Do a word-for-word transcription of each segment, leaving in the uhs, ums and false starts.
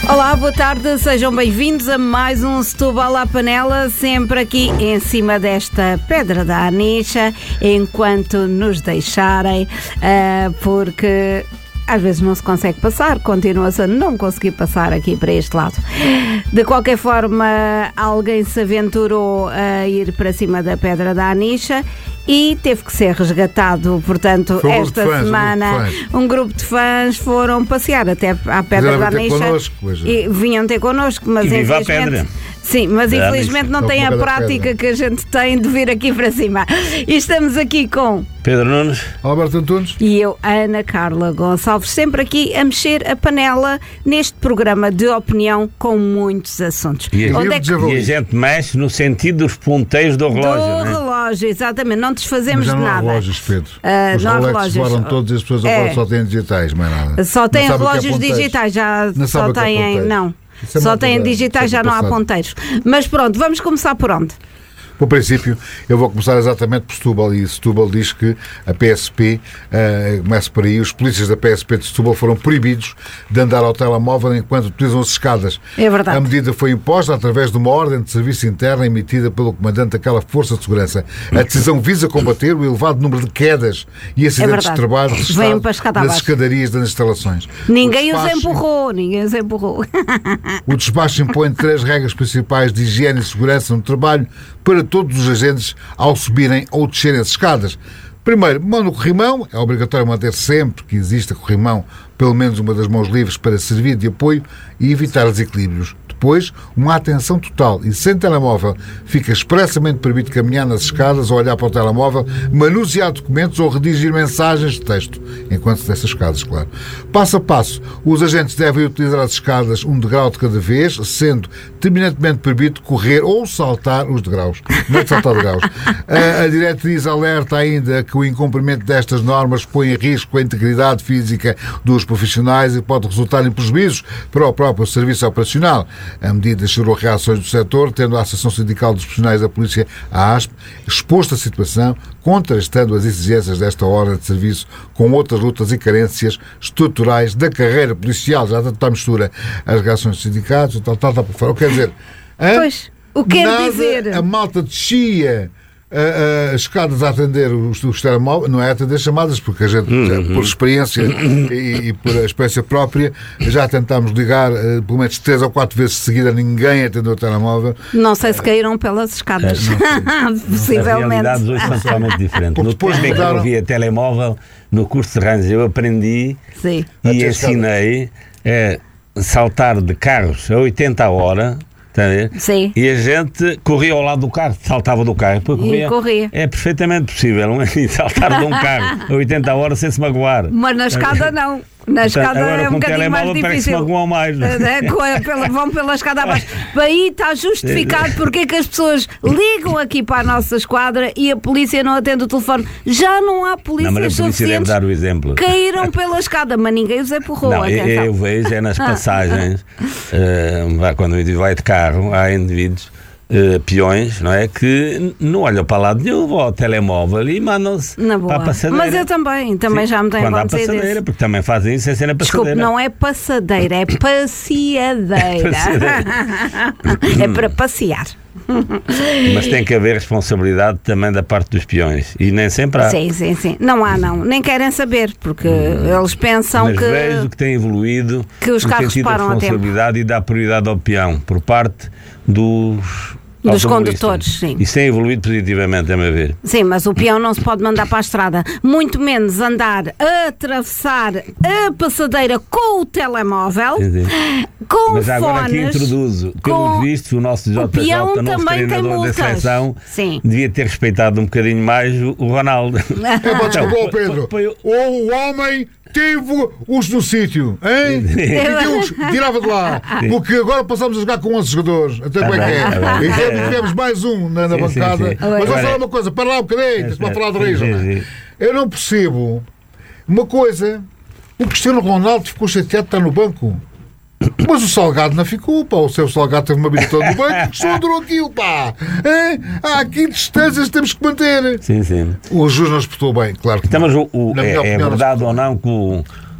Olá, boa tarde, sejam bem-vindos a mais um Setúbal à Panela, sempre aqui em cima desta pedra da Anicha, enquanto nos deixarem, uh, porque às vezes não se consegue passar, continua-se a não conseguir passar aqui para este lado. De qualquer forma, alguém se aventurou a ir para cima da pedra da Anicha e teve que ser resgatado, portanto, um esta fãs, semana um um grupo de fãs foram passear até à Pedra da Anicha e vinham ter connosco, mas e viva infelizmente... a pedra. Sim, mas Da infelizmente não Anicha. tem a Não, prática que a gente tem de vir aqui para cima. E estamos aqui com Pedro Nunes Alberto Antunes e eu, Ana Carla Gonçalves, sempre aqui a mexer a panela neste programa de opinião com muitos assuntos. E a, Onde é que... e a gente mexe no sentido dos ponteiros do relógio. Do né? relógio, exatamente, não desfazemos Mas já de não há nada. relógios, Pedro. Ah, Os não há Rolex relógios. voaram todos e as pessoas agora É. só têm digitais, mais nada. Só têm Não sabe o que é relógios ponteiros. digitais, já Não só sabe o que é têm, ponteiros. não. Isso é Só malta têm da- digitais, já século não há passado. ponteiros. Mas pronto, vamos começar por onde? Por princípio, eu vou começar exatamente por Setúbal, e Setúbal diz que a P S P, uh, começa por aí, os polícias da P S P de Setúbal foram proibidos de andar ao telemóvel enquanto utilizam as escadas. É verdade. A medida foi imposta através de uma ordem de serviço interna emitida pelo comandante daquela força de segurança. A decisão visa combater o elevado número de quedas e acidentes verdade. de trabalho Venham registrados para a escada nas abaixo. escadarias das instalações. Ninguém O os despacho- empurrou, ninguém os empurrou. O despacho impõe três regras principais de higiene e segurança no trabalho para todos os agentes ao subirem ou descerem as escadas. Primeiro, mão no corrimão. É obrigatório manter sempre que exista corrimão pelo menos uma das mãos livres para servir de apoio e evitar desequilíbrios. Depois, uma atenção total e sem telemóvel. Fica expressamente proibido caminhar nas escadas ou olhar para o telemóvel, manusear documentos ou redigir mensagens de texto, enquanto se desce as escadas, claro. Passo a passo, os agentes devem utilizar as escadas um degrau de cada vez, sendo terminantemente proibido correr ou saltar os degraus. Não é de saltar degraus. A, a diretriz alerta ainda que o incumprimento destas normas põe em risco a integridade física dos profissionais e pode resultar em prejuízos para o próprio serviço operacional. A medida gerou reações do setor, tendo a Associação Sindical dos Profissionais da Polícia, a ASP, exposto a situação, contrastando as exigências desta ordem de serviço com outras lutas e carências estruturais da carreira policial. Já está a mistura as reações dos sindicatos, tal, tal, tal, por fora. Quer dizer, hã? Pois, o que quer Nada, dizer? a malta descia a- a- as escadas a atender os, os telemóveis, não é a atender chamadas, porque a gente, Uhum. por experiência e, e por experiência própria, já tentámos ligar eh, pelo menos três ou quatro vezes de seguida, ninguém atendeu o telemóvel. Não sei se caíram pelas escadas. As Possivelmente. realidades hoje são totalmente diferentes. Porque No depois tempo em que eu mudaram- havia telemóvel, no curso de Rãs, eu aprendi Sim. A e ter ensinei a saltar de carros a oitenta a hora. Está a ver? Sim. E a gente corria ao lado do carro, saltava do carro. Depois corria. corria. É perfeitamente possível, não é? E saltar de um carro a oitenta a hora sem se magoar. Mas na escada não. Na escada Agora é um com o bocadinho mais telemóvel parece que se difícil. magoam mais. não é? É, com a- pela- vão pela escada abaixo. Aí está justificado porque é que as pessoas ligam aqui para a nossa esquadra e a polícia não atende o telefone. Já não há Não, polícias mas a polícia deve suficientes. dar o exemplo. Caíram pela escada, mas ninguém os empurrou. Não, eu, atenção. eu vejo é nas passagens, eh, vá, quando o indivíduo vai de carro, há indivíduos, eh, peões, não é? Que n- não olham para lado nenhum, vão ao telemóvel e mandam-se Na para boa. a passadeira. Mas eu também, também Sim, já me tenho quando há acontecido passadeira, isso. porque também fazem isso sem ser na Desculpe, passadeira. não é passadeira, é passeadeira. É para passear. Mas tem que haver responsabilidade também da parte dos peões. E nem sempre há. Sim, sim, sim. Não há, não. Nem querem saber, porque eles pensam Mas que. vejo que tem evoluído que os no carros sentido da param a tempo. responsabilidade e da prioridade ao peão por parte dos Dos automobilistas. condutores, sim. Isso tem evoluído positivamente, a meu ver. Sim, mas o peão não se pode mandar para a estrada, muito menos andar a atravessar a passadeira com o telemóvel, Sim, sim. com Mas agora aqui fones. introduzo, com- pelos vistos, o nosso J J, peão nosso também tem treinador da multas. seleção, Sim. devia ter respeitado um bocadinho mais o, o Ronaldo. É, pá, desculpa, ó, Pedro. Põe- põe- O homem teve-os no sítio, hein? E Deus tirava de lá. Porque agora passamos a jogar com onze jogadores. Até como é que bem, tá é? bem. E temos, tivemos mais um na, na Sim, sim, bancada. sim. Mas vou Agora- falar uma coisa, para lá um bocadinho, se para falar de Sim, raiz. sim, sim. Eu não percebo uma coisa. O Cristiano Ronaldo ficou chateado de estar no banco. Mas o Salgado não ficou, pá. O seu Salgado teve uma vitória no banco e só adorou aquilo, pá. Hein? Há aqui distâncias que temos que manter. Sim, sim. O juiz não espetou bem, claro que Então, mas o, o- Na minha é, é opinião, verdade ou não que o,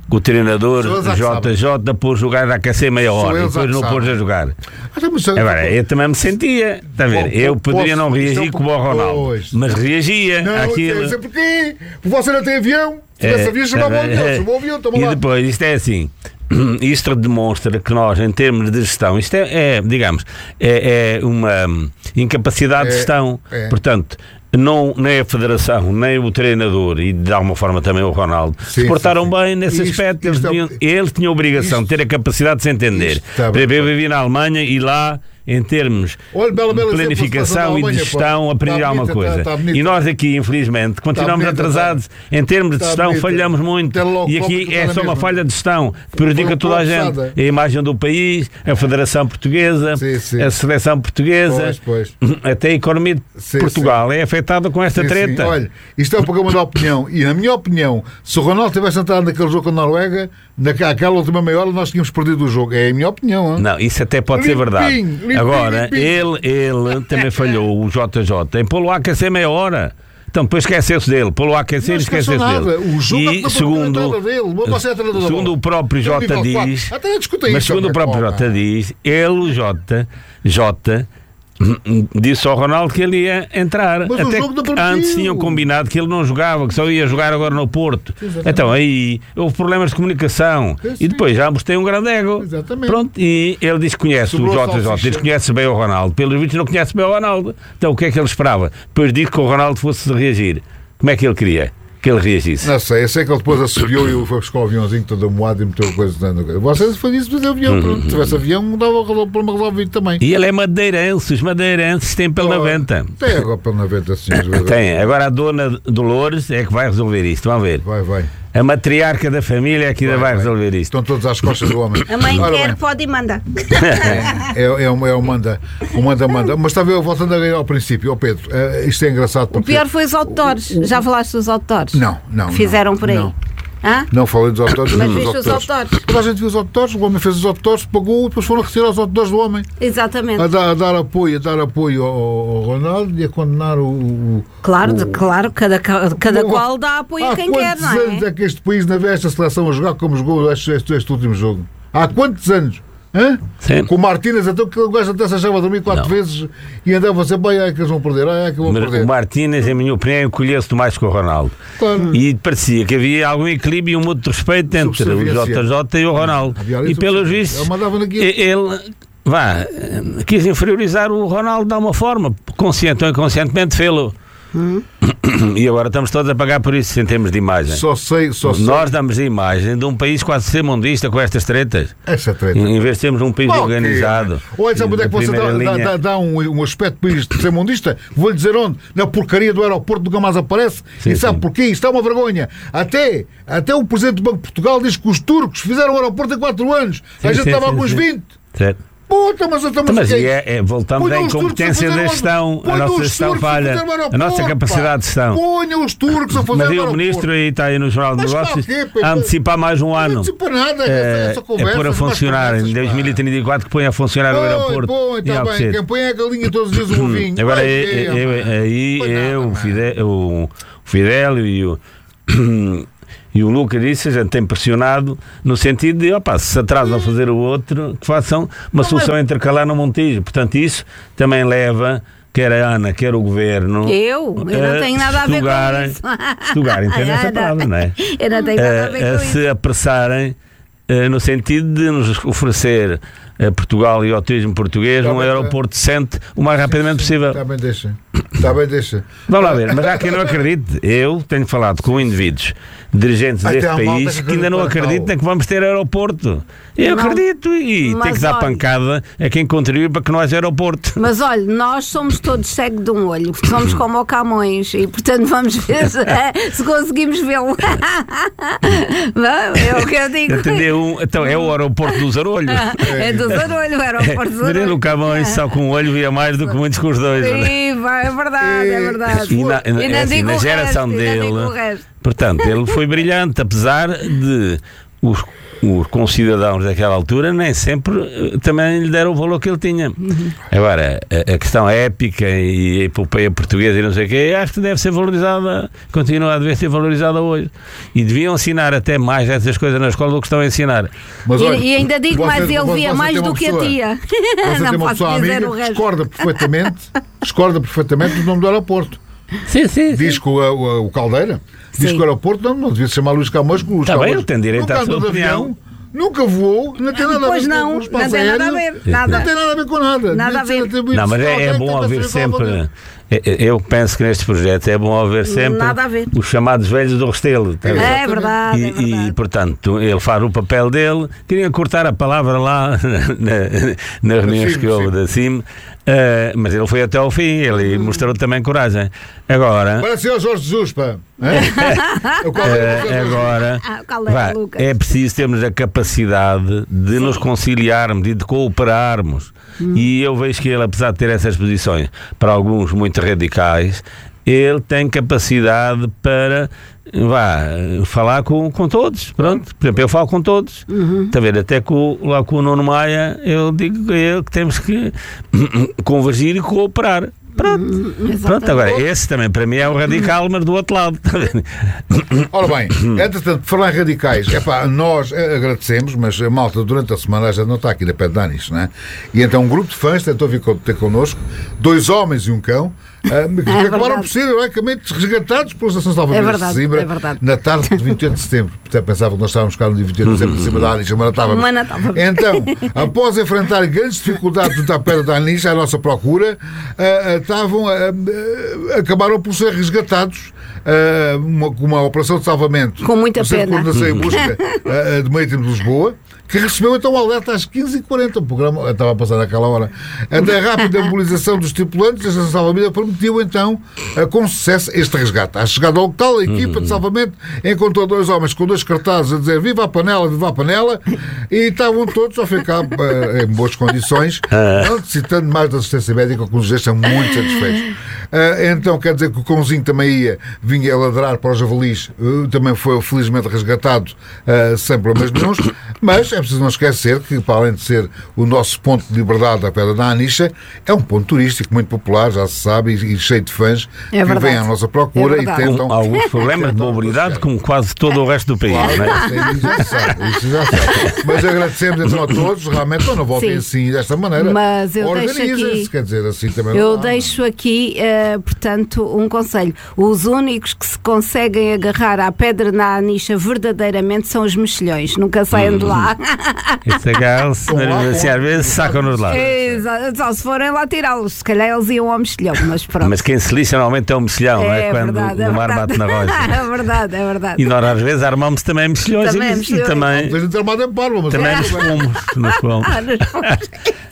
que o treinador Só eles J J pôs jogar a aquecer meia Só hora e eles é depois que não pôs sabem. a jogar. Ah, então, mas- Agora, eu também me sentia, está a ver? Bom, Eu posso- poderia não isto é reagir um como o pouco- Ronaldo, Pois. mas reagia Não, àquilo. não sei porquê. Porque você não tem avião. Se tivesse É, avião, chamava o tá bem. avião. Chamou o avião, toma E lá. depois, isto é assim, isto demonstra que nós, em termos de gestão, isto é, é, digamos, é, é uma hum, incapacidade É, de gestão. é. Portanto, não, nem a Federação, nem o treinador e de alguma forma também o Ronaldo Sim, se portaram sim, sim. bem nesse Isto- aspecto. Eles, isto é- deviam, eles tinham a obrigação de ter a capacidade de se entender. Isto está Por exemplo, bem. eu vivi na Alemanha e lá, em termos Olha, bela, bela de exemplo da planificação situação da e de Alemanha, gestão, pá. aprendi Está alguma bonita, coisa. está- está bonita. E nós aqui, infelizmente, continuamos bonita, atrasados em termos de está gestão, bonita. falhamos muito. Tem logo E aqui foco é toda só uma mesma. falha de gestão que prejudica Foi toda a gente. colapsada. A imagem do país, a Federação Portuguesa, Sim, sim. a Seleção Portuguesa, Pois, pois. até a economia de Sim, Portugal é afetada com esta Sim, treta. sim. Olha, isto é um programa de opinião. E na minha opinião, se o Ronaldo tivesse entrado naquele jogo com a Noruega, naquela última meia hora, nós tínhamos perdido o jogo. É a minha opinião. Hein? Não, isso até pode ser Limpinho, verdade. limpinho, Agora, limpinho. ele, ele também falhou, o J J, em pô-lo a aquecer meia hora. Então depois esqueceu-se dele, pô-lo a aquecer Não e esqueceu-se esqueçam nada. dele. O jogo é E que segundo, não foi dele. Você é treinador da segundo bola. o próprio Tem um Jota nível quatro. diz, Até discutem mas isso, segundo o homem, próprio pô, Jota pá. diz, ele, o Jota, Jota, disse ao Ronaldo que ele ia entrar. Mas o Até jogo não que permitiu. antes tinham combinado que ele não jogava, que só ia jogar agora no Porto. Exatamente. Então aí houve problemas de comunicação. Sim, E sim. depois já mostrei um grande ego. Exatamente. Pronto, e ele diz que conhece Sobrou o a J J, salsicha. diz que conhece bem o Ronaldo. Pelos vídeos não conhece bem o Ronaldo. Então o que é que ele esperava? Depois disse que o Ronaldo fosse reagir. Como é que ele queria que ele reagisse? Não sei, eu sei que ele depois assobiou e foi buscar o aviãozinho todo amoado e meteu coisas na coisa. Vocês foi isso do avião, pronto. Se tivesse avião, dava o problema resolvido também. E ele é madeirense, os madeirenses têm pelo noventa. Tem agora pelo noventa, senhores. Tem. Agora a dona Dolores é que vai resolver isto. Vamos ver. Vai, vai. A matriarca da família é que ainda vai, vai. resolver isto. Estão todos às costas do homem. A mãe Ora quer, bem, pode e manda. É, é, o- é o manda. O manda, manda. Mas está a ver, voltando ao princípio, ó Pedro, eh, isto é engraçado O porque. pior foi os outdoors. Já falaste dos outdoors? Não, não. Que fizeram não, por aí? Não, Hã? não falei dos outdoors. Mas dos viste os outdoors? Toda a gente viu os outdoors, o homem fez os outdoors, pagou e depois foram retirar os outdoors do homem. Exatamente. A dar, a dar apoio, a dar apoio ao, ao Ronaldo e a condenar o. o Claro, o, de- claro, cada, cada Bom, qual dá apoio há a quem quer, quantos não anos é? é que este país não vê esta seleção a jogar como jogou este, este, este último jogo? Há quantos anos? Hã? Sim. Com o Martínez, então que o gajo até se achava a dormir quatro Não. vezes e andava sempre, ai, ai, que eles vão perder, ai, ai, que vão Mas perder. o Martínez, em minha opinião, colheu-se mais com o Ronaldo. Claro. E parecia que havia algum equilíbrio e um muito respeito entre o Subserviência. J J e o Ronaldo. Havia ali E pelos subserviência. vistos, Ele mandava naquilo. e- ele vá, eh, quis inferiorizar o Ronaldo de alguma forma, consciente ou inconscientemente fê-lo. E agora estamos todos a pagar por isso em termos de imagem. Só sei, só sei. Nós damos a imagem de um país quase ser mundista com estas tretas. Essa treta. Em vez de sermos um país Qual organizado. que é? Olha, sabe onde é que da você dá, primeira dá, linha. dá, dá um, um aspecto para isto de ser mundista? Vou-lhe dizer onde? Na porcaria do aeroporto nunca mais aparece. Sim, e sabe sim. porquê? Isto é uma vergonha. Até, até o Presidente do Banco de Portugal diz que os turcos fizeram o aeroporto em quatro anos. Sim, a gente sim, estava sim, com uns sim. vinte. Certo. Puta, mas estamos Mas é, é, voltamos à Ponham os turcos a incompetência fazer da o- gestão. A ponham nossa os gestão turcos a falha. fazer o A aeroporto, nossa capacidade de pá. gestão. Ponham os turcos a fazer Mas o aí o aeroporto. ministro aí está aí no Jornal de Mas Negócios para quê, pá? a antecipar mais um Não ano. antecipa nada, essa, É, essa é conversa. pôr a mais funcionar em conversas, pá. dois mil e trinta e quatro que põe a funcionar o Põe, aeroporto. põe, e tá bem. Alcochete. Quem põe é a galinha todos os dias o ovinho. Agora Vai, eu- é, eu- pá. aí Põe eu, nada, o pá. Fide- o Fidélio e o, e o Lucas disse, a gente tem pressionado no sentido de, opa, se se atrasam a fazer o outro, que façam uma solução intercalar no Montijo. Portanto, isso também leva, quer a Ana, quer o Governo... Eu? Eu não a tenho nada a ver estugarem- com isso. estugarem, entende essa Ai, palavra, não é? Eu não tenho nada a ver a, a com isso. se apressarem eh, no sentido de nos oferecer a Portugal e ao turismo português Tá um bem, aeroporto decente o mais rapidamente possível. Está bem, deixa. Está bem, deixa. Vamos lá ver, mas há quem não acredite. Eu tenho falado com indivíduos, dirigentes Ai, deste tem a malta país, que que ainda não acredita, acreditam que vamos ter aeroporto. Eu Não. acredito e tem Mas que dar olha- pancada a quem contribui para que não haja aeroporto. Mas olha, nós somos todos cegos de um olho, porque somos como o Camões e portanto vamos ver se, se conseguimos vê-lo. Vamos, é o que eu digo. Entendeu? Um- Então é o aeroporto dos Arolhos. É do Zarolho, era o Porto Marelo Zarolho. Camões só com um olho via mais do que muitos com os dois. não é? Sim, vai, é verdade, é verdade. E na, E não é assim, digo na o geração resto, e não digo o dele, resto. portanto, ele foi brilhante, apesar de os, os concidadãos daquela altura nem sempre uh, também lhe deram o valor que ele tinha. Uhum. Agora, a, a questão épica e a epopeia portuguesa e não sei o quê, acho que deve ser valorizada, continua a dever ser valorizada hoje. E deviam ensinar até mais essas coisas na escola do que estão a ensinar. Mas, olha, e, e ainda digo você, mais, ele via mais do que a tia. Você não tem uma pessoa amiga que discorda perfeitamente, discorda perfeitamente do nome do aeroporto. Sim, sim, diz sim. que o, o, o Caldeira diz que o aeroporto não, não devia se chamar Luís Camões, porque o Luís Tá Camões bem, ele tem direito à sua opinião. Nunca voou, não tem nada a ver pois não, com o espaço não tem aéreo. nada a ver, nada. Não tem nada a ver com nada. Nada a ver. Não, mas é, é bom haver sempre. Eu penso que nestes projetos é bom haver sempre Nada a ver. os chamados velhos do Restelo. Tá? É verdade, E, é verdade. e, portanto, ele faz o papel dele. Queria cortar a palavra lá na, nas reuniões que houve da C I M, uh, mas ele foi até ao fim, ele hum. mostrou também coragem. Agora. Parece o Jorge Jesus, pá. É? uh, agora, ah, vá, é preciso termos a capacidade de Sim. nos conciliarmos e de cooperarmos. Hum. E eu vejo que ele, apesar de ter essas posições, para alguns muito radicais, ele tem capacidade para vá, falar com, com todos. Pronto, por exemplo, eu falo com todos. Uhum. Está a ver? Até com, lá com o Nuno Maia, eu digo a ele que temos que convergir e cooperar. Pronto. Hum, Pronto, agora, esse também para mim é o radical, mas do outro lado. Ora bem, entretanto, falar em radicais, epá, nós agradecemos, mas a malta durante a semana já não está aqui na pé de Danis, não é? E então um grupo de fãs tentou vir ter connosco, dois homens e um cão, Uh, que é acabaram por ser heroicamente resgatados pela Estação de Salvamento é de Zimbra é na tarde de vinte e oito de setembro. Portanto, pensava que nós estávamos cá no dia vinte e oito de setembro, de cima da Anisha, mas não estávamos. Então, após enfrentar grandes dificuldades junto à pedra da Anisha, à nossa procura, uh, uh, estavam, uh, uh, acabaram por ser resgatados. Uh, uma, uma operação de salvamento com muita pena em busca uh, de Marítimo de Lisboa, que recebeu então o alerta às quinze e quarenta. O programa estava a passar naquela hora. Até a rápida mobilização dos tripulantes, a Estação de Salvamento permitiu então uh, com sucesso este resgate. À chegada ao local, a equipa de salvamento encontrou dois homens com dois cartazes a dizer viva a panela, viva a panela, e estavam todos a ficar uh, em boas condições, não necessitando mais de assistência médica, com os gestos muito satisfeitos. Uh, então quer dizer que o cãozinho também ia vinha a ladrar para os javalis, uh, também foi felizmente resgatado uh, sem problemas nenhuns, mas é preciso não esquecer que, para além de ser o nosso ponto de liberdade da Pedra da Anisha, é um ponto turístico muito popular, já se sabe, e, e cheio de fãs é que vêm à nossa procura é e tentam... Com alguns problemas de mobilidade, como quase todo o resto do país. Claro, não é? Isso já sabe, isso já sabe. Mas agradecemos então a todos, realmente não voltem assim desta maneira. Mas eu deixo aqui, quer dizer, assim também eu deixo aqui, uh, portanto, um conselho. Os únicos que se conseguem agarrar à Pedra da Anisha verdadeiramente são os mexilhões, nunca saiam hum. de lá. Esse agarram-se, assim, às vezes sacam-nos lá. Exato, só se forem lá tirá-los, se calhar eles iam ao mexilhão, mas pronto. Mas quem se lixa normalmente é o mexilhão, é, não é? Quando verdade, o mar é bate na rocha. É verdade, é verdade. E nós às vezes armamos também mexilhões também e, mexilhões. e também, mas também nos fomos. Nos fomos. Ah, nos fomos.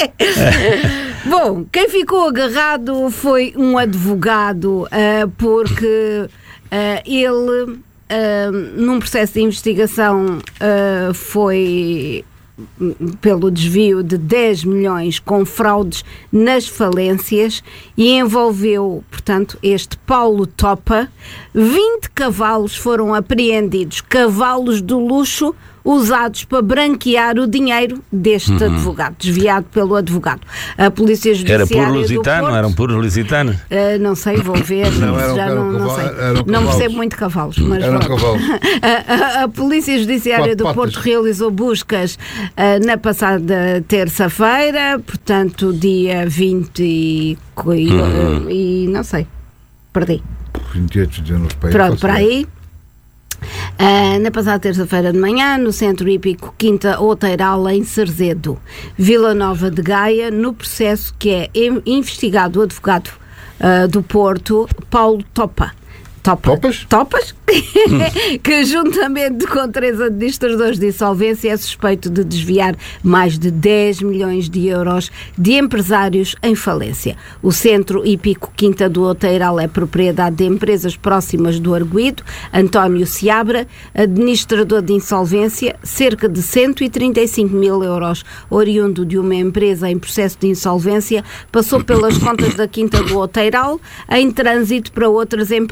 Bom, quem ficou agarrado foi um advogado, uh, porque uh, ele, uh, num processo de investigação, uh, foi pelo desvio de dez milhões com fraudes nas falências e envolveu, portanto, este Paulo Topa. vinte cavalos foram apreendidos, cavalos do luxo usados para branquear o dinheiro deste uhum. advogado, desviado pelo advogado. A Polícia Judiciária Era puro lusitano, do Porto, eram puros lusitanos? Uh, não sei, vou ver, não, eram, já eram não, não sei. Não percebo muito cavalos, mas eram cavalos. A, a, a Polícia Judiciária do Porto realizou buscas uh, na passada terça-feira, portanto, dia vinte e, uhum. e, e não sei, perdi. vinte e oito de janeiro, pronto, para aí. Uh, na passada terça-feira de manhã, no Centro Hípico Quinta Outeiral, em Cerzedo, Vila Nova de Gaia, no processo que é investigado o advogado uh, do Porto, Paulo Topa. Topa. Topas? Topas? Que juntamente com três administradores de insolvência é suspeito de desviar mais de dez milhões de euros de empresários em falência. O Centro Hípico Quinta do Outeiral é propriedade de empresas próximas do arguido. António Seabra, administrador de insolvência, cerca de cento e trinta e cinco mil euros, oriundo de uma empresa em processo de insolvência, passou pelas contas da Quinta do Outeiral em trânsito para outras empresas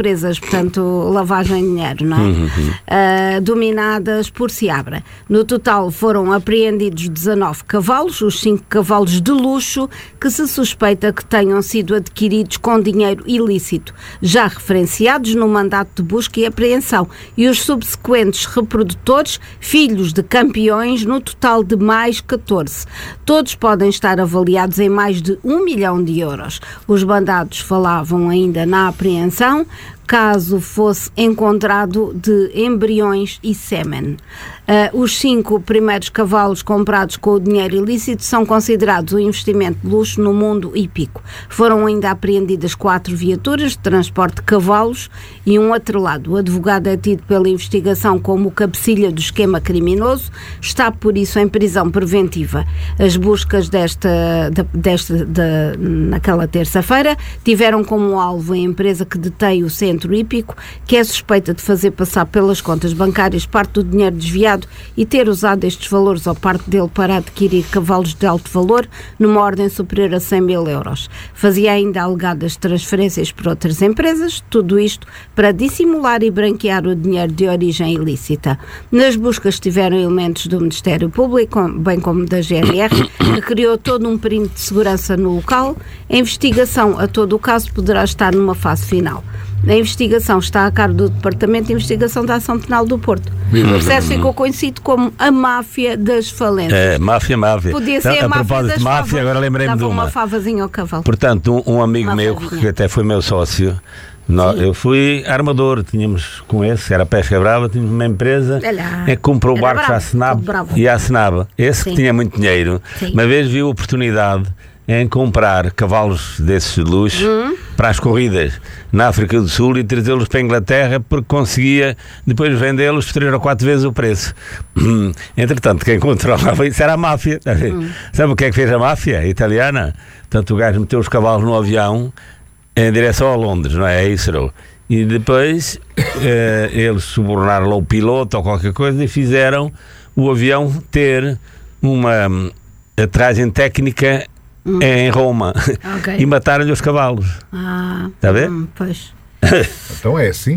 portanto, lavagem de dinheiro, não é? Uhum. Uh, dominadas por Seabra. No total foram apreendidos dezanove cavalos, os cinco cavalos de luxo, que se suspeita que tenham sido adquiridos com dinheiro ilícito, já referenciados no mandato de busca e apreensão, e os subsequentes reprodutores, filhos de campeões, no total de mais catorze. Todos podem estar avaliados em mais de um milhão de euros. Os bandados falavam ainda na apreensão, caso fosse encontrado de embriões e sêmen. Uh, os cinco primeiros cavalos comprados com o dinheiro ilícito são considerados um investimento de luxo no mundo hípico. Foram ainda apreendidas quatro viaturas de transporte de cavalos e um atrelado. O advogado é tido pela investigação como o cabecilha do esquema criminoso, está por isso em prisão preventiva. As buscas desta, de, desta de, naquela terça-feira tiveram como alvo a empresa que detém o centro hípico, que é suspeita de fazer passar pelas contas bancárias parte do dinheiro desviado e ter usado estes valores ou parte dele para adquirir cavalos de alto valor numa ordem superior a cem mil euros. Fazia ainda alegadas transferências por outras empresas, tudo isto para dissimular e branquear o dinheiro de origem ilícita. Nas buscas tiveram elementos do Ministério Público, bem como da G N R, que criou todo um perímetro de segurança no local. A investigação a todo o caso poderá estar numa fase final. A investigação está a cargo do Departamento de Investigação da Ação Penal do Porto. O processo ficou conhecido como a máfia das falências. É, máfia, máfia. Podia ser então, a, a propósito de máfia, agora lembrei-me de uma. uma favazinha ao cavalo. Portanto, um, um amigo uma meu, favinha. que até foi meu sócio, nós, eu fui armador, tínhamos com esse, era Pesca Brava, tínhamos uma empresa Olha, é que comprou era barcos bravo, à Senab tudo bravo. e à Senab. Esse Sim. que tinha muito dinheiro, Sim. uma vez viu a oportunidade em comprar cavalos desses de luxo Hum. para as corridas na África do Sul e trazê-los para a Inglaterra, porque conseguia depois vendê-los por três ou quatro vezes o preço. Entretanto, quem controlava isso era a máfia. Hum. Sabe o que é que fez a máfia italiana? Portanto, o gajo meteu os cavalos no avião em direção a Londres, não é? É isso, não? E depois eh, eles subornaram lá o piloto ou qualquer coisa e fizeram o avião ter uma aterragem técnica Hum. em Roma. Okay. E mataram-lhe os cavalos. Ah, Está a ver? Hum, pois. Então é assim.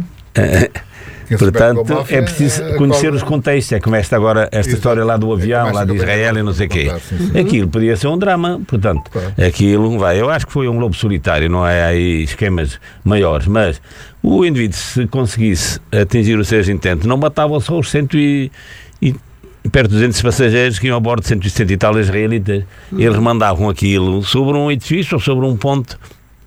Portanto, é preciso conhecer os contextos. É como esta agora, esta Exato. história lá do avião, É, lá de Israel e não sei o quê. Sim, sim. Aquilo podia ser um drama. Portanto, Claro. aquilo vai. Eu acho que foi um lobo solitário, não é aí esquemas maiores, mas o indivíduo, se conseguisse atingir os seus intentos, não matava só os cento e, e perto de duzentos passageiros que iam a bordo de cento e sessenta e tal israelitas. Uhum. Eles mandavam aquilo sobre um edifício ou sobre um ponto.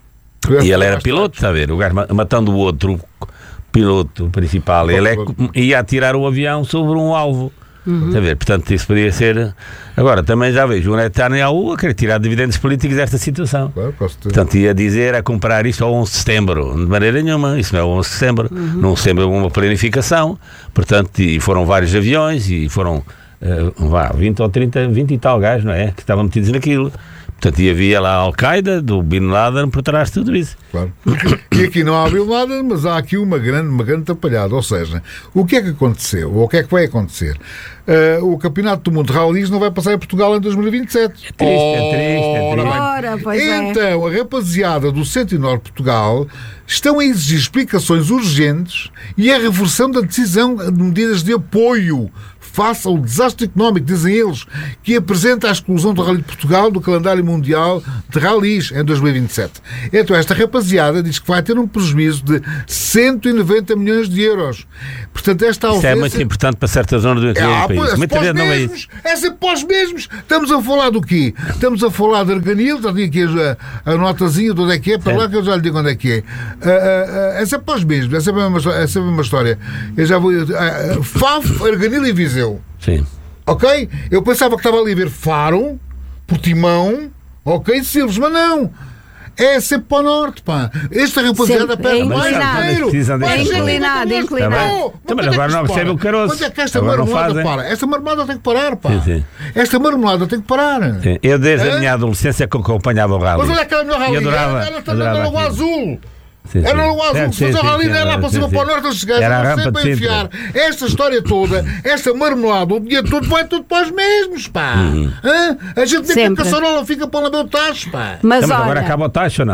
E ele era piloto, está a ver? O gajo matando o outro piloto principal, ele é, ia atirar o avião sobre um alvo. Uhum. Está a ver? Portanto, isso poderia ser. Agora, também já vejo o Netanyahu a querer tirar dividendos políticos desta situação. Claro, portanto, ia dizer a comprar isto ao onze de setembro. De maneira nenhuma, isso não é o onze de setembro. Uhum. Não setembro é uma planificação. Portanto, e foram vários aviões e foram uh, vá, vinte ou trinta, vinte e tal gajos, não é? Que estavam metidos naquilo. Portanto, e havia lá a Al-Qaeda, do Bin Laden, por trás de tudo isso. Claro. E aqui não há Bin Laden, mas há aqui uma grande, uma grande atrapalhada. Ou seja, o que é que aconteceu? Ou o que é que vai acontecer? Uh, o Campeonato do Mundo de Rallys não vai passar em Portugal em dois mil e vinte e sete. É triste, é triste, é triste. Ora, pois é. Então, a rapaziada do Centro e Norte de Portugal estão a exigir explicações urgentes e a reversão da decisão de medidas de apoio face ao desastre económico, dizem eles, que apresenta a exclusão do Rally de Portugal do calendário mundial de rallies em dois mil e vinte e sete. Então, esta rapaziada diz que vai ter um prejuízo de cento e noventa milhões de euros. Portanto, esta Isso ausência... é muito importante para certa zona do interior Ah, do país. pois, Muita gente não é isso. mesmos, é sempre para os mesmos. Estamos a falar do quê? Estamos a falar de Arganil, já tinha aqui a, a notazinha de onde é que é, para lá que eu já lhe digo onde é que é. Uh, uh, uh, é sempre para os mesmos, é sempre a mesma, é sempre a mesma história. Eu já vou. Uh, uh, Faf, Arganil e Viseu. Sim. Ok? Eu pensava que estava ali a ver Faro, Portimão, ok, Silves, mas não. É sempre para o norte, pá. Esta rapaziada Sempre. perde É mais inclinado. dinheiro. Precisam Vai deste ser inclinado, muito inclinado. bom. Então, mas Quando é que agora isto não recebe para? o caroço. Quando é que esta Agora não marmelada fazem. para? Esta marmelada tem que parar, pá. Sim, sim. Esta marmelada tem que parar. Sim. Eu, desde É? a minha adolescência, que eu acompanhava o rally. Mas olha aquela melhor rally. E adorava, Era também adorava na Lagoa aquilo. Azul. Sim, Era sim. na Lagoa Azul. É, Se sim, fosse a sim, rally, sim, não era lá para sim, cima sim. para o norte, os gajos Era a vão rampa sempre de a Sintra. enfiar esta história toda, esta marmelada, o dinheiro todo vai tudo para os mesmos, pá. Uhum. Hã? A gente vê que a Sempre. caçarola fica para lá meu tacho, pá. Mas Então, mas agora olha, acaba o taxa ou não?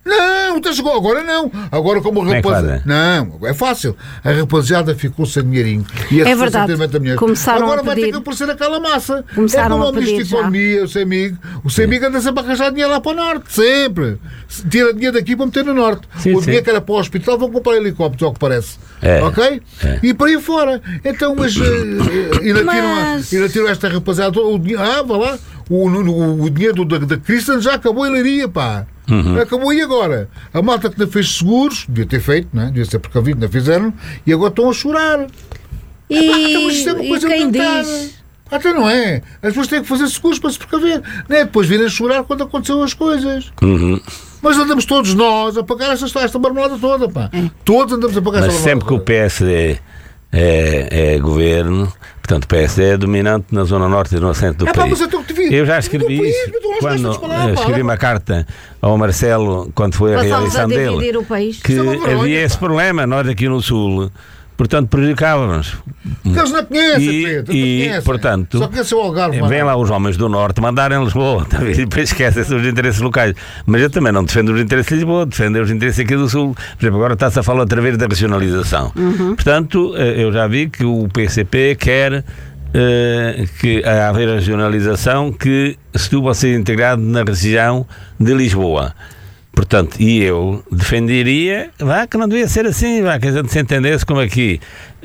Não, então chegou, agora não. Agora como o rapaziada. Não, é fácil. A rapaziada ficou sem dinheirinho. E é verdade. Começaram agora a vai pedir. ter que aparecer aquela massa. Começaram é como a o Ministro pedir de Economia, o seu amigo. O seu amigo anda sempre a arranjar dinheiro lá para o Norte. Sempre. Tira dinheiro daqui para meter no Norte. Sim, o sim. dinheiro que era para o hospital vão comprar helicópteros, ao que parece. É. Ok? É. E para aí fora. Então, mas. Uh, ainda, Mas... tiram, ainda tiram esta rapaziada. O dinheiro, ah, vá lá. O, o, o dinheiro da, da Christian já acabou a leiria, pá. Uhum. Acabou e agora? A malta que não fez seguros, devia ter feito, não é? Devia ser precavido, não fizeram, e agora estão a chorar. E, Epá, então, isto é uma coisa e quem inventada. diz? Até não é. As pessoas têm que fazer seguros para se precaver. Não é depois virem a chorar quando aconteceram as coisas. Uhum. Mas andamos todos nós a pagar esta, esta marmelada toda, pá. É. Todos andamos a pagar Mas esta marmelada sempre que o P S D é, é governo, portanto o P S D é dominante na zona norte e no centro do é, pá, país. mas eu, te eu já escrevi país, isso quando falar, eu escrevi uma carta ao Marcelo quando foi a Passamos reeleição a dele o país. que é vergonha, havia esse pá. problema, nós aqui no Sul, portanto prejudicávamos. Porque eles não conhecem, E, Pedro, e não conhecem. portanto, Só conhecem o Algarve. vêm lá os homens do Norte mandarem em Lisboa, tá, e depois esquecem-se dos interesses locais. Mas eu também não defendo os interesses de Lisboa, defendo os interesses aqui do Sul. Por exemplo, agora está-se a falar outra vez da regionalização. Uhum. Portanto, eu já vi que o P C P quer uh, que a haver a regionalização, que Setúbal seja integrado na região de Lisboa. Portanto, e eu defenderia, vá, que não devia ser assim, vá, que a gente se entendesse como aqui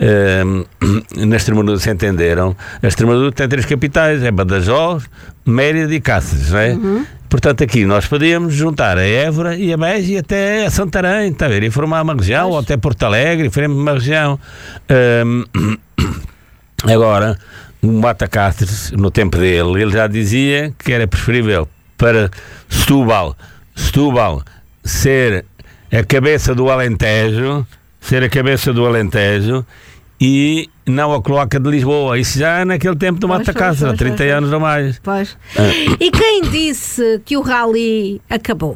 uh, na Extremadura se entenderam. A Extremadura tem três capitais, é Badajoz, Mérida e Cáceres, não é? Uhum. Portanto, aqui nós podíamos juntar a Évora e a Beja e até a Santarém, está a ver, e formar uma região, Mas... ou até Porto Alegre, e faremos uma região. Uh, agora, o Mata Cáceres, no tempo dele, ele já dizia que era preferível para Setúbal Setúbal ser a cabeça do Alentejo, ser a cabeça do Alentejo e não a cloaca de Lisboa. Isso já naquele tempo do Mata Cáceres, há trinta pois, anos ou mais. Pois. Ah. E quem disse que o rally acabou?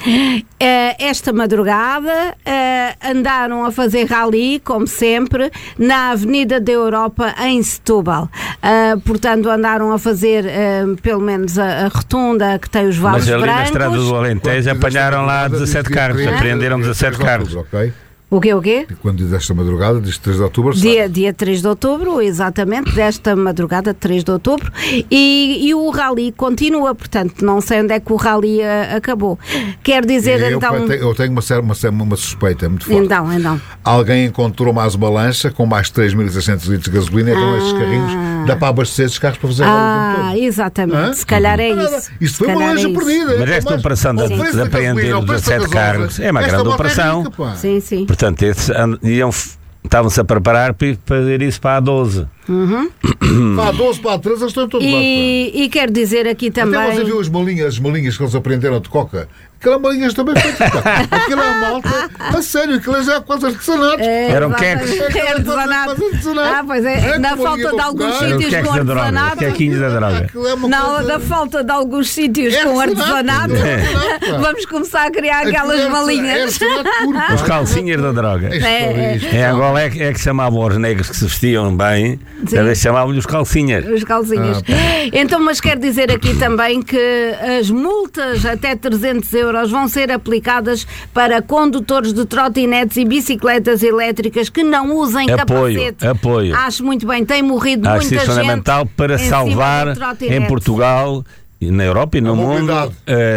Esta madrugada andaram a fazer rally, como sempre, na Avenida da Europa em Setúbal. Portanto, andaram a fazer pelo menos a, a rotunda que tem os valos brancos. Mas ali na estrada do Alentejo apanharam lá dezassete carros, apreenderam dezassete carros. Ok. O quê, o quê? E quando diz esta madrugada, diz três de outubro? Dia, dia três de outubro, exatamente, desta madrugada, três de outubro, e, e o rally continua, portanto, não sei onde é que o rally a, acabou. Quer dizer, eu, então... Eu tenho uma, uma, uma suspeita muito forte. Então, então. Alguém encontrou mais uma lancha com mais três mil e seiscentos litros de gasolina, então ah. estes carrinhos dá para abastecer esses carros para fazer ah, rally. Ah, exatamente, Hã? se calhar é isso. Isto foi uma lancha perdida. Mas esta mais... operação de, de apreender os dezassete carros é uma grande operação. É sim, sim. Portanto, esses iam, estavam-se a preparar para fazer isso para a doze. Uhum. Para a doze, para a treze, eles estão todos lá. E, e quero dizer aqui também... Até você viu as malinhas, as malinhas que eles aprenderam de coca? Aquelas malinhas também feitas. Aquilo é malta. A sério, aquilo já é quase artesanato. É, eram queques. É artesanato. Ah, pois é. é na falta de alguns sítios com artesanato. Quequinhos da droga. Não, da falta de alguns sítios é com artesanato. É. Vamos começar a criar aquelas é malinhas. É os calcinhas da droga. É, é. é agora é que, é que chamavam os negros que se vestiam bem. Talvez chamavam-lhe os calcinhas. Os calcinhas. Ah, então, mas quero dizer aqui também que as multas até trezentos euros vão ser aplicadas para condutores de trotinetes e bicicletas elétricas que não usem apoio, capacete. Apoio. Acho muito bem, tem morrido Acho muita gente. Acho fundamental para salvar em Portugal, na Europa e no mundo a,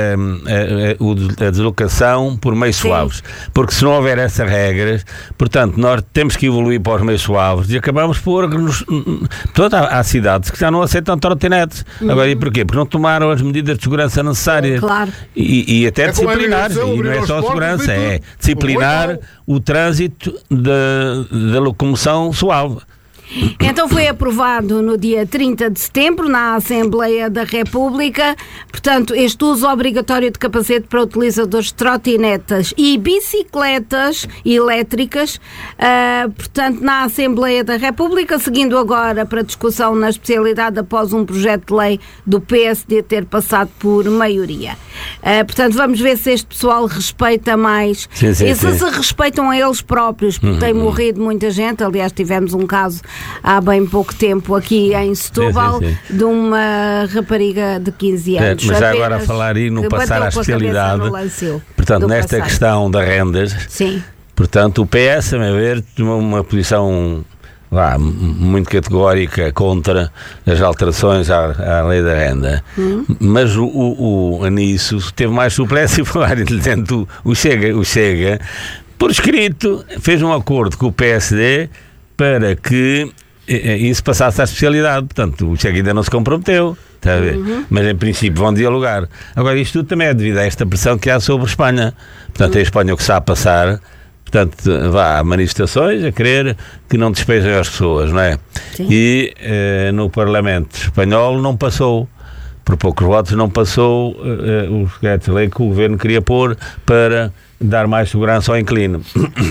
a, a deslocação por meios Sim. suaves, porque se não houver essas regras, portanto nós temos que evoluir para os meios suaves e acabamos por toda há, há cidades que já não aceitam trotinetes. Uhum. Agora, e porquê? Porque não tomaram as medidas de segurança necessárias. Claro. E, e até é disciplinar, e não é só segurança, é disciplinar o trânsito da, da locomoção suave. Então foi aprovado no dia trinta de setembro na Assembleia da República, portanto, este uso obrigatório de capacete para utilizadores de trotinetas e bicicletas elétricas, uh, portanto, na Assembleia da República, seguindo agora para discussão na especialidade após um projeto de lei do P S D ter passado por maioria. Uh, portanto, vamos ver se este pessoal respeita mais, sim, sim, e se sim. se respeitam a eles próprios, porque uhum. tem morrido muita gente, aliás, tivemos um caso há bem pouco tempo aqui em Setúbal, sim, sim, sim. de uma rapariga de quinze anos. É, mas já agora a apenas falar aí no que passar bateu à com a cabeça especialidade, no Lanceu, portanto, do nesta passeio. questão das rendas, Sim. portanto, o P S, a meu ver, tomou uma posição vá, m- muito categórica contra as alterações à, à lei da renda. Hum. Mas o, o, o Anísio teve mais suplência e foi mais inteligente. O, o, Chega, o Chega, por escrito, fez um acordo com o P S D para que eh, isso passasse à especialidade. Portanto, o Chega ainda não se comprometeu. Está a ver? Uhum. Mas em princípio vão dialogar. Agora, isto tudo também é devido a esta pressão que há sobre a Espanha. Portanto, é a Espanha o que está a passar. Portanto, vá a manifestações a querer que não despejem as pessoas, não é? Sim. E eh, no Parlamento espanhol não passou, por poucos votos, não passou eh, os projetos de lei que o governo queria pôr para dar mais segurança ao inquilino.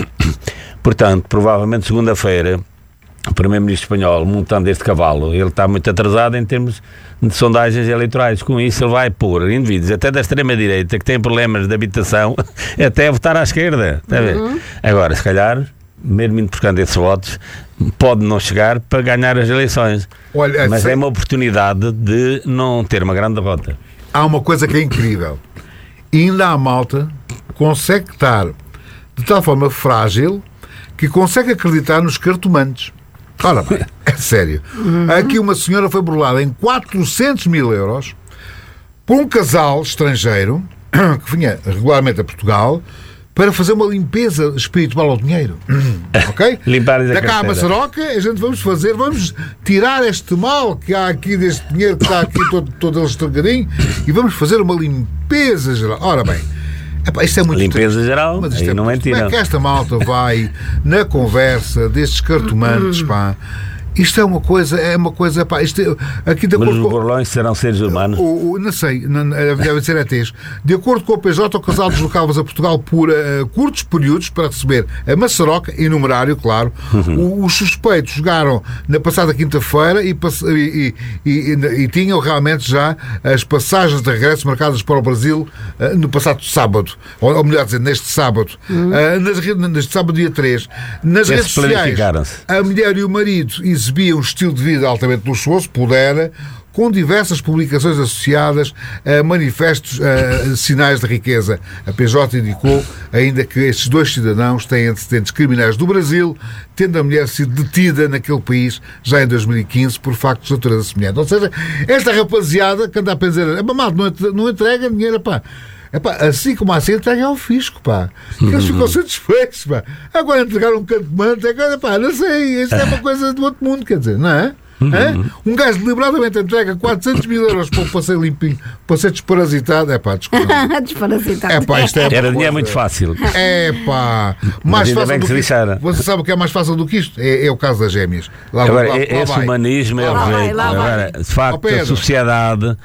Portanto, provavelmente segunda-feira, o primeiro-ministro espanhol, montando este cavalo, ele está muito atrasado em termos de sondagens eleitorais. Com isso, ele vai pôr indivíduos, até da extrema-direita, que têm problemas de habitação, até a votar à esquerda. Está a ver? Uhum. Agora, se calhar, mesmo indo buscando esses votos, pode não chegar para ganhar as eleições. Olha, Mas sei- é uma oportunidade de não ter uma grande derrota. há uma coisa que é incrível. Ainda há malta que consegue estar de tal forma frágil que consegue acreditar nos cartomantes. Ora bem, é sério. Aqui uma senhora foi burlada em quatrocentos mil euros por um casal estrangeiro que vinha regularmente a Portugal para fazer uma limpeza espiritual ao dinheiro. Ok? Limpar-lhes a Da cá a carteira. maçaroca, a gente vamos fazer, vamos tirar este mal que há aqui deste dinheiro que está aqui todo, todo ele estragadinho e vamos fazer uma limpeza geral. Ora bem, epá, isto é muito Limpeza triste. geral, Mas isto aí é não muito- mentira. Como é que esta malta vai na conversa destes cartomantes, pá? Isto é uma coisa, é uma coisa, pá, isto é, aqui de Mas acordo os com... burlões serão seres humanos. O, o- não sei, não, deve ser E Tês. De acordo com o P J, o casal deslocava-se a Portugal por uh, curtos períodos para receber a maçaroca, em numerário, claro. O- os suspeitos jogaram na passada quinta-feira e, pass- e, e, e- e tinham realmente já as passagens de regresso marcadas para o Brasil uh, no passado sábado. Ou, ou melhor dizer, neste sábado. Uh, nas re- neste sábado, dia três. Nas Esses redes sociais, planificaram-se. a mulher e o marido exibiam um estilo de vida altamente luxuoso, pudera, com diversas publicações associadas a manifestos a sinais de riqueza. A P J indicou ainda que estes dois cidadãos têm antecedentes criminais do Brasil, tendo a mulher sido detida naquele país já em dois mil e quinze por factos de natureza semelhante. Ou seja, esta rapaziada que anda a pensar, mal, não entre- não entrega dinheiro, pá. Epá, assim como assim entrega ao fisco, pá. Que eles ficam satisfeitos, pá. Agora entregar um canto de manta, pá, não sei, isto é uma coisa do outro mundo, quer dizer, não é? Hã? Um gajo deliberadamente entrega quatrocentos mil euros para um passeio limpinho, para ser desparasitado, é pá, desculpa. Desparasitado. É pá, isto é. Era uma dinheiro muito coisa- fácil. É pá, mais ainda fácil bem do que se que lixaram. isto. Você sabe o que é mais fácil do que isto? É, é o caso das gêmeas. Lá, Agora, lá- lá esse vai. humanismo é Lá o vai, jeito. lá vai. Agora, de Ó, facto, a Pedro. sociedade,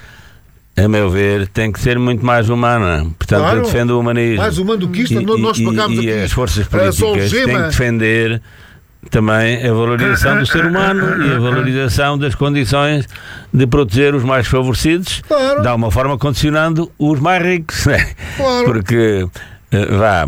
a meu ver, tem que ser muito mais humana. Portanto, Claro. eu defendo o humanismo. Mais humano do que isto, E- nós e- pagamos e aqui as forças a políticas Solgema. têm que defender também a valorização do ser humano e a valorização das condições de proteger os mais favorecidos, Claro. de alguma forma condicionando os mais ricos. Né? Claro. Porque, eh, vá,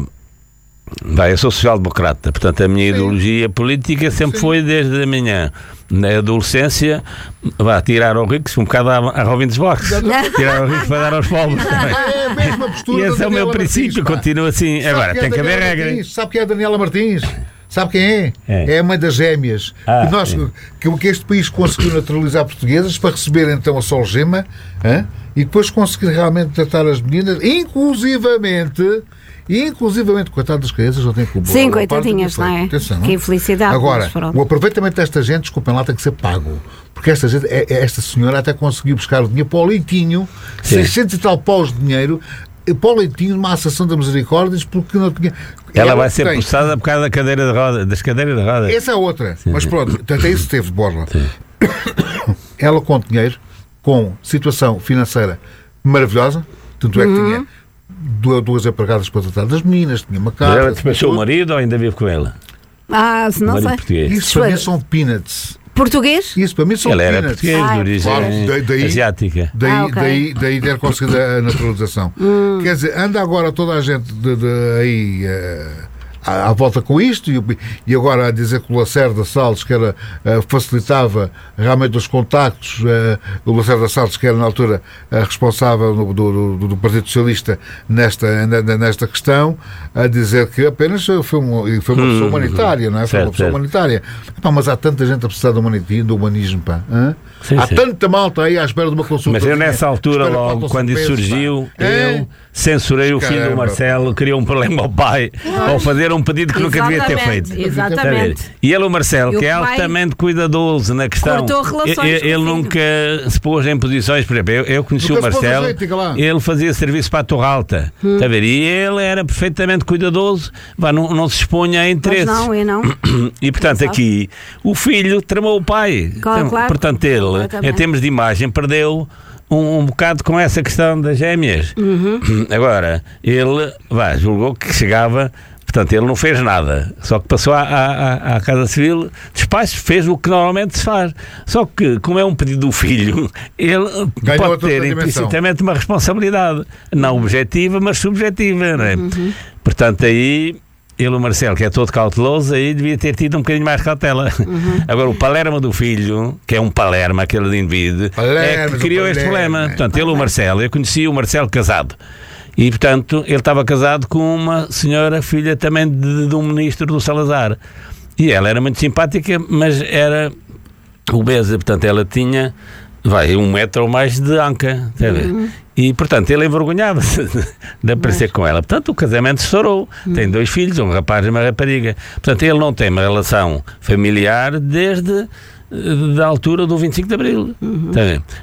vá, eu sou social-democrata, portanto a minha Sim. ideologia política sempre Sim. foi desde a minha na adolescência, vá, tirar aos ricos, um bocado à, à Robin dos Box, tirar aos ricos para dar aos pobres. É a mesma postura E esse da é o meu Daniela princípio, Martins, pá. continua assim. Sabe Agora, quem é tem a que haver Daniela regras. Martins? Sabe quem é a Daniela Martins? Sabe quem é? É. É a mãe das gêmeas. Ah, que, nós, sim. que, que este país conseguiu naturalizar portuguesas para receber então a Solgema, hã? E depois conseguir realmente tratar as meninas, inclusivamente, inclusivamente, coitado das crianças, não tem culpa. Sim, A parte coitadinhas, que foi. não é? Atenção. Que infelicidade. Agora, mas pronto. o aproveitamento desta gente, desculpem lá, tem que ser pago. Porque esta, gente, é- é- esta senhora até conseguiu buscar o dinheiro para o leitinho, Sim. seiscentos e tal paus de dinheiro, para o leitinho numa associação da Misericórdias, porque não tinha. Ela vai ser tem- processada por causa da cadeira de roda, das cadeiras de rodas. Essa é outra. Mas pronto, até isso teve borla. Ela com dinheiro, com situação financeira maravilhosa, tanto é que tinha du- duas empregadas para tratar das meninas, tinha uma Mas casa. ela despachou o tudo. marido ou ainda vive com ela? Ah, se O não marido sei. português. Isso para mim são peanuts. Português? Isso para mim são Ela era peanuts. portuguesa, Ah, de origem claro, daí- daí- asiática. Daí, Ah, ok. daí, daí ter conseguido a naturalização. Quer dizer, anda agora toda a gente de, de- aí eh, à, à volta com isto, e, e agora a dizer que o Lacerda Salles, que era, uh, facilitava realmente os contactos, uh, o Lacerda Salles, que era na altura uh, responsável no, do, do, do Partido Socialista nesta, nesta questão, a dizer que apenas foi, um, foi uma pessoa hum, humanitária, não é? Foi certo, uma pessoa certo. humanitária. Epá, mas há tanta gente a precisar do humanismo, do humanismo pá. Sim, há sim. tanta malta aí à espera de uma consulta. Mas eu nessa altura, logo, quando isso surgiu, pá. eu censurei o filho do Marcelo, criou um problema ao pai, ao fazer um pedido que nunca devia ter feito. Exatamente. E ele, o Marcelo, que é altamente cuidadoso na questão, ele, ele nunca se pôs em posições, por exemplo, eu, eu conheci o Marcelo, ele fazia serviço para a Torre Alta, hum. tá a ver? E ele era perfeitamente cuidadoso, vai, não, não se expunha a interesses. Mas não, eu não. E portanto, aqui, o filho tramou o pai. Claro, então, claro. Portanto, ele, em termos de imagem, perdeu Um, um bocado com essa questão das gêmeas. Uhum. Agora, ele vai, julgou que chegava, portanto, ele não fez nada, só que passou à, à, à Casa Civil, despacho, fez o que normalmente se faz. Só que, como é um pedido do filho, ele Ganhou pode ter implicitamente uma responsabilidade, não objetiva, mas subjetiva, não é? Uhum. Portanto, aí. Ele, o Marcelo, que é todo cauteloso, aí devia ter tido um bocadinho mais cautela. Uhum. Agora, o Palermo do filho, que é um Palermo, aquele indivíduo, Palermo, é que criou este problema. Portanto, ele, o Marcelo, eu conheci o Marcelo casado. E, portanto, ele estava casado com uma senhora, filha também de, de um ministro do Salazar. E ela era muito simpática, mas era obesa. Portanto, ela tinha, vai, um metro ou mais de anca. Uhum. E, portanto, ele envergonhava-se de aparecer Mas... com ela. Portanto, o casamento estourou. Hum. Tem dois filhos, um rapaz e uma rapariga. Portanto, ele não tem uma relação familiar desde da altura do vinte e cinco de Abril. Uhum.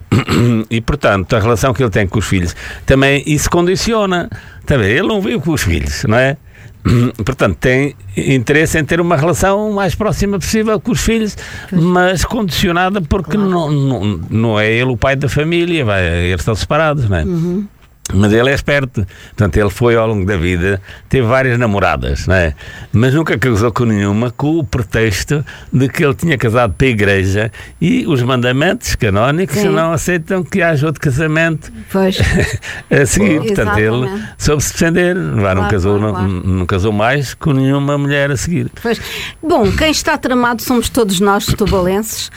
Tá, e, portanto, a relação que ele tem com os filhos também isso condiciona. Tá, ele não vive com os filhos, não é? Portanto, tem interesse em ter uma relação mais próxima possível com os filhos, mas condicionada porque claro. não, não, não é ele o pai da família, vai, eles estão separados, não é? Uhum. Mas ele é esperto, portanto ele foi ao longo da vida, teve várias namoradas, não é? Mas nunca casou com nenhuma, com o pretexto de que ele tinha casado para a igreja e os mandamentos canónicos Sim. não aceitam que haja outro casamento pois. a seguir. Portanto ele soube-se defender, não, claro, não, casou, claro, claro. Não, não casou mais com nenhuma mulher a seguir. Pois. Bom, quem está tramado somos todos nós setubalenses,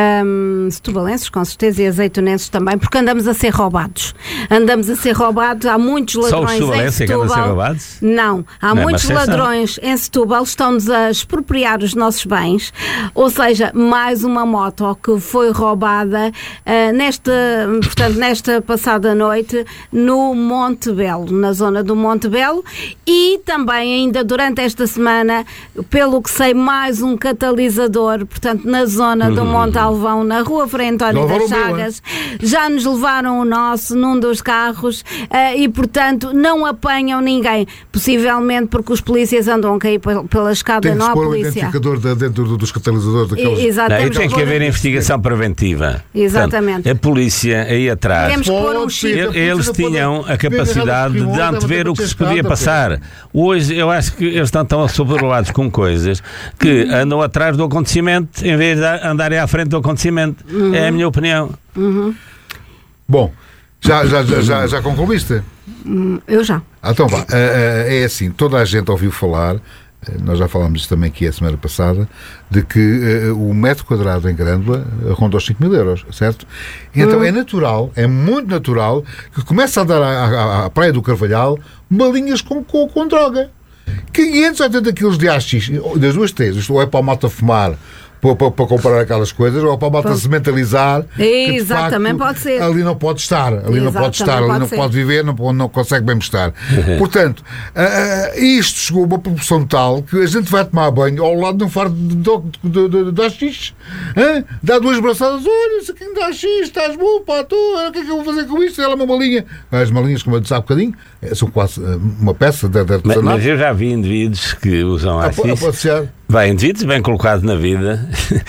um, setubalenses com certeza e azeitonenses também, porque andamos a ser roubados, andamos a ser roubados, há muitos ladrões em Setúbal. Ser roubados? Não, há não muitos é ladrões em Setúbal, estão-nos a expropriar os nossos bens, ou seja, mais uma moto que foi roubada uh, nesta, portanto, nesta passada noite no Monte Belo, na zona do Monte Belo, e também ainda durante esta semana, pelo que sei, mais um catalisador, portanto, na zona do Monte Alvão, na Rua Frei António das Chagas, já nos levaram o nosso num dos carros. Uh, e, portanto, não apanham ninguém. Possivelmente porque os polícias andam a cair pela escada, não há polícia. Tem que se pôr o identificador de, dentro dos catalisadores daqueles... Exato, não, tem que haver investigação preventiva. Exatamente. Portanto, a polícia aí atrás, Temos que pôr um chip. Eles tinham a capacidade de antever o que se podia passar. Hoje, eu acho que eles estão tão assoberbados com coisas que andam atrás do acontecimento em vez de andarem à frente do acontecimento. Uhum. É a minha opinião. Uhum. Bom, Já, já, já, já, já concluíste? Eu já. Ah, então vá. É assim, toda a gente ouviu falar, nós já falámos isso também aqui a semana passada, de que o metro quadrado em Grândola ronda os cinco mil euros, certo? Então hum. é natural, é muito natural, que comece a dar à, à, à Praia do Carvalhal balinhas com, com, com droga. quinhentos e oitenta quilos de haxixe, das duas três, isto ou é para a malta fumar, Para, para, para comprar aquelas coisas, ou para a malta se mentalizar que, exatamente, pode ser. Ali não pode estar, ali não pode estar, ali não pode viver, não, não consegue bem estar. Portanto, uh, isto chegou a uma proporção tal que a gente vai tomar banho ao lado de um fardo de, de, de, de haxixe, dá duas braçadas, olha, isso aqui me dá haxixe, estás bom, pá, tu, o que é que eu vou fazer com isto? Ela é uma malinha. As malinhas, como eu disse há bocadinho, são quase uma peça de artesanato. Mas, mas eu já vi indivíduos que usam haxixe. Vai, indivíduos bem colocados na vida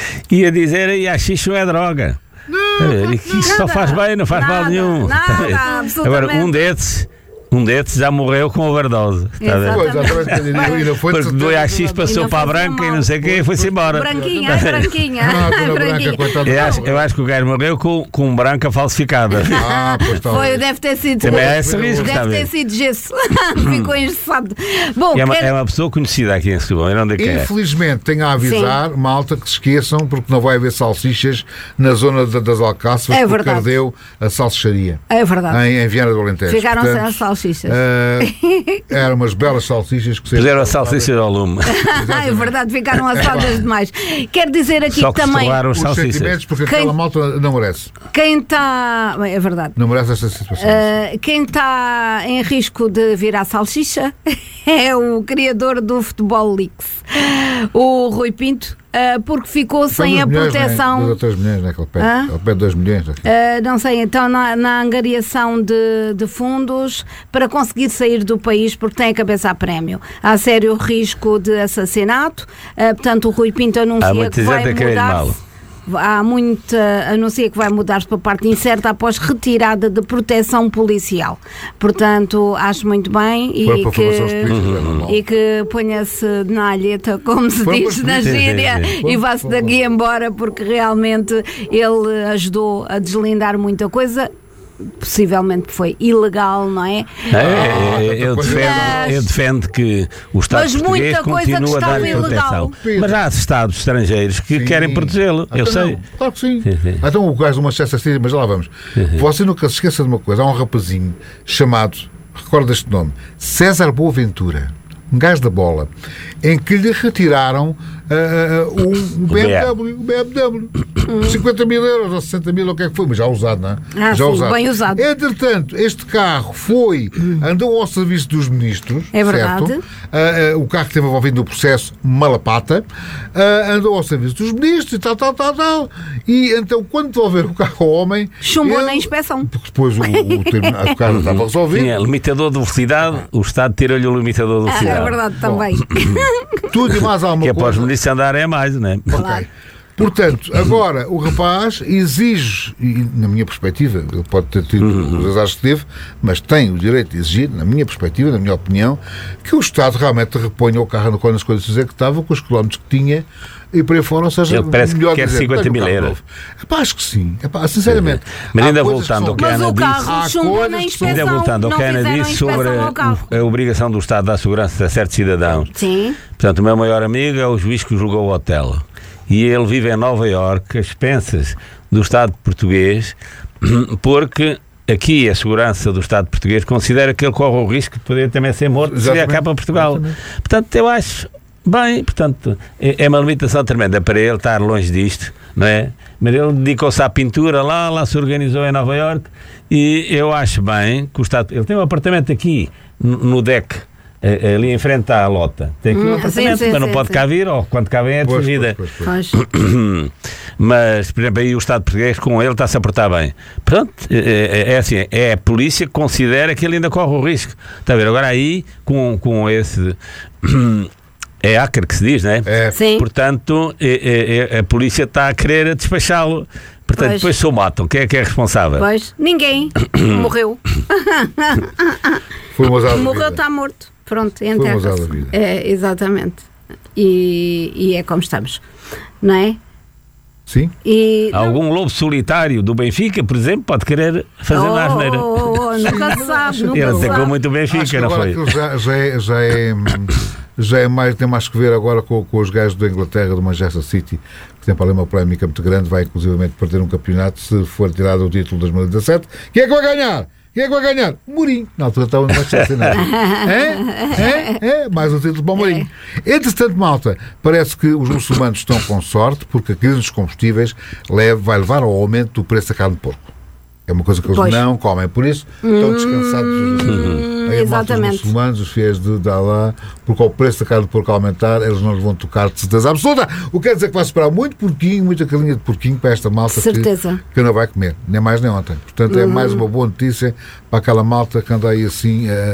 e a dizer aí haxixe não é droga. Não, ver, não, isso nada, só faz bem, não faz nada, mal nenhum. Nada, agora, um desses um desses já morreu com overdose. Está a ver? Pois, exatamente. E não foi de Porque do certeza. X passou não para a foi branca mal. e não sei o quê e foi-se embora. Branquinha, ai, branquinha. Ah, ai, dona Branca, branquinha. coitada. Eu acho, eu acho que o gajo morreu com, com branca falsificada. Ah, pois está. Foi, deve ter sido. Também é esse risco, está a Deve ver? ter sido gesso. Ficou engessado. Bom, É uma, quero- é uma pessoa conhecida aqui em Setúbal, eu não digo quem é. Infelizmente, tenho a avisar, malta, que se esqueçam, porque não vai haver salsichas na zona da- das Alcáçovas, É porque verdade. ardeu a salsicharia. É verdade. Em, em Viana do Alentejo. Ficaram sem Portanto, as salsichas. eh, eram umas belas salsichas que Puseram a salsicha ao lume. é verdade, ficaram assadas demais. Quero dizer aqui Só que que também estouraram os Os salsichas. sentimentos, porque Quem- aquela malta não merece. quem está. É verdade. Não merece esta situação. Uh, quem está em risco de virar salsicha é o criador do Futebol Leaks, o Rui Pinto, uh, porque ficou sem a proteção. Dois ou três milhões, né? Que ele pede. Hã? Ele pede dois milhões. Aqui. Uh, não sei, então na, na angariação de, de fundos para conseguir sair do país porque tem a cabeça a prémio. Há sério risco de assassinato, uh, portanto o Rui Pinto Há anuncia muita que gente vai a querer mudar. mal. Há muita, anuncia que vai mudar-se para a parte incerta após retirada de proteção policial. Portanto, acho muito bem Foram e para que, formações políticas, é normal. e que ponha-se na alheta, como se Foram diz para na os políticos. gíria, Sim, sim, sim. e vá-se Foram para- daqui embora porque realmente ele ajudou a deslindar muita coisa. Possivelmente foi ilegal, não é? É, é, é, eu, Mas- defendo, eu defendo que o Estado Mas português muita coisa que continua a estava dar ilegal. proteção. Mas há Estados estrangeiros que Sim. querem protegê-lo, eu Então, sei. não, claro que sim. Sim, sim. Então o gajo do Manchester City, mas lá vamos. Você nunca se esqueça de uma coisa. Há um rapazinho chamado, recorda este nome, César Boaventura, um gajo da bola, em que lhe retiraram uh, uh, um B M W, um B M W, cinquenta mil euros ou sessenta mil, ou o que é que foi, mas já usado, não é? Ah, já sim, bem usado. Entretanto, este carro foi, andou ao serviço dos ministros, É verdade. certo? Uh, uh, o carro que esteve envolvido no processo Malapata, uh, andou ao serviço dos ministros e tal, tal, tal, tal. E então, quando devolver o carro ao homem. Chumbou ele- na inspeção. Porque depois o, o, termina- o carro estava resolvido. Tinha limitador de velocidade, o Estado tirou-lhe o limitador de Ah, velocidade. é verdade também. Tudo e mais alguma Que é para os coisa. ministros andarem a mais, não é? Ok. Portanto, agora o rapaz exige, e na minha perspectiva, ele pode ter tido os azares que teve, mas tem o direito de exigir, na minha perspectiva, na minha opinião, que o Estado realmente reponha o carro nas condições em que estava, com os quilómetros que tinha, e por aí fora, ou seja, Ele parece que melhor quer dizer, cinquenta tenho um mil carro euros. novo. Epá, acho que sim, Epá, sinceramente. Mas há ainda coisas que voltando são- ao que Mas Ana o disse- carro Há chumbou coisas na que são- Ainda inspeção. voltando ao Não que a Ana fizeram disse sobre inspeção ao carro. o- a obrigação do Estado da segurança de certos cidadãos. Sim. Portanto, o meu maior amigo é o juiz que julgou o hotel. E ele vive em Nova Iorque, às expensas do Estado português, porque aqui a segurança do Estado português considera que ele corre o risco de poder também ser morto se vier cá para Portugal. Exatamente. Portanto, eu acho bem, portanto, é é uma limitação tremenda para ele estar longe disto, não é? Mas ele dedicou-se à pintura lá, lá se organizou em Nova Iorque e eu acho bem que o Estado... Ele tem um apartamento aqui, no no deck, eh, ali em frente à lota. Tem aqui um Hum, apartamento, sim, sim, mas não sim, pode sim. cá vir, ou quando cá vem é de Pois, vida. pois, pois, pois. Pois. Mas, por exemplo, aí o Estado português com ele está-se a portar bem. Pronto, é, é assim, é a polícia que considera que ele ainda corre o risco. Está a ver? Agora aí, com, com esse... É hacker que se diz, não é? É. Sim. Portanto, é- é- é- a polícia está a querer despachá-lo. Portanto, Pois. depois se o matam. Quem é que é responsável? Pois. Ninguém. Morreu. Foi um azar da Morreu, vida. está morto. Pronto, Foi um azar enterra-se. da vida. É, exatamente. E, e é como estamos. Não é? Sim? E, Algum lobo solitário do Benfica, por exemplo, pode querer fazer oh, uma asneira. oh, oh, nunca se sabe, nunca Ele se atacou sabe. muito o Acho que Benfica, não agora foi? aquilo já, já é, já é, já é mais, tem mais que ver agora com, com os gajos da Inglaterra, do Manchester City, que tem para ali uma polémica muito grande, vai inclusivamente perder um campeonato se for tirado o título de dois mil e dezassete. Quem é que vai ganhar? Quem é que vai ganhar? O Mourinho. Na altura estava no Manchester, não é? É? É? É? Mais um título para o Mourinho. Entretanto, malta, parece que os muçulmanos estão com sorte porque a crise dos combustíveis leva, vai levar ao aumento do preço da carne de porco. É uma coisa que eles Pois. não comem, por isso estão descansados. Hum, Aí a malta dos exatamente. muçulmanos, os fiéis de, de Allah, porque ao preço da carne de porco aumentar, eles não lhes vão tocar de certeza absoluta. O que quer dizer que vai esperar muito porquinho, muita carinha de porquinho para esta malta que, Certeza. que não vai comer, nem mais nem ontem. Portanto, é mais uma boa notícia para aquela malta que anda aí assim. eh,